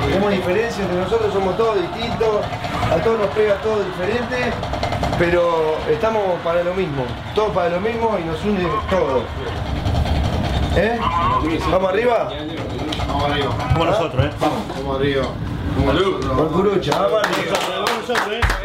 Tenemos diferencias entre nosotros, somos todos distintos, a todos nos pega todo diferente, pero estamos para lo mismo, todos para lo mismo y nos une todo. ¿Eh? ¿Vamos arriba? Vamos arriba. Como nosotros, Vamos arriba. Con Curucha, vamos arriba. Vamos nosotros,